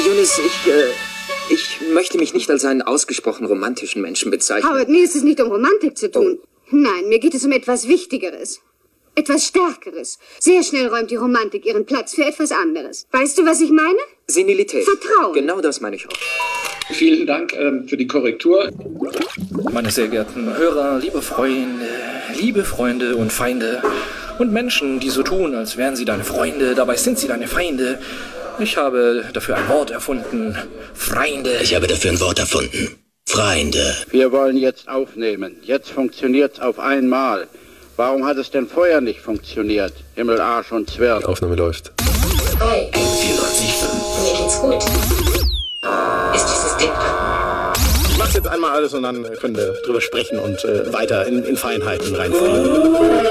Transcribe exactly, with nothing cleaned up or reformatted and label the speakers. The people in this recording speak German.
Speaker 1: Eunice, ich, äh, ich möchte mich nicht als einen ausgesprochen romantischen Menschen bezeichnen.
Speaker 2: Howard, mir ist es nicht um Romantik zu tun. Oh. Nein, mir geht es um etwas Wichtigeres. Etwas Stärkeres. Sehr schnell räumt die Romantik ihren Platz für etwas anderes. Weißt du, was ich meine?
Speaker 1: Senilität.
Speaker 2: Vertrauen.
Speaker 1: Genau das meine ich auch.
Speaker 3: Vielen Dank ähm, für die Korrektur.
Speaker 4: Meine sehr geehrten Hörer, liebe Freunde, liebe Freunde und Feinde und Menschen, die so tun, als wären sie deine Freunde, dabei sind sie deine Feinde. Ich habe dafür ein Wort erfunden. Freunde.
Speaker 5: Ich habe dafür ein Wort erfunden. Freunde.
Speaker 6: Wir wollen jetzt aufnehmen. Jetzt funktioniert's auf einmal. Warum hat es denn vorher nicht funktioniert? Himmel, Arsch und Zwirn.
Speaker 7: Die Aufnahme läuft.
Speaker 5: Hi, vierundneunzig Komma fünf. Mir geht's gut. Ist dieses Ding an?
Speaker 7: Ich mach's jetzt einmal alles und dann können wir drüber sprechen und äh, weiter in, in Feinheiten reinfahren.